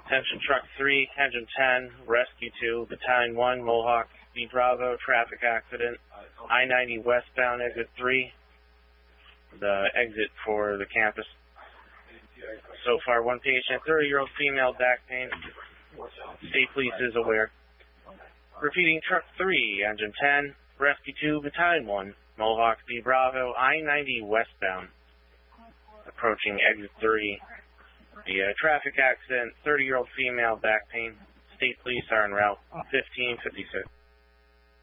Attention Truck 3, Engine 10, Rescue 2, Battalion 1, Mohawk B Bravo, traffic accident, I-90 westbound, exit 3, the exit for the campus. So far, one patient, 30-year-old female, back pain. State Police is aware. Repeating, Truck 3, Engine 10, Rescue 2, Battalion 1, Mohawk B Bravo, I-90 westbound, approaching exit 3. The traffic accident, 30-year-old female, back pain. State Police are en route, 1556.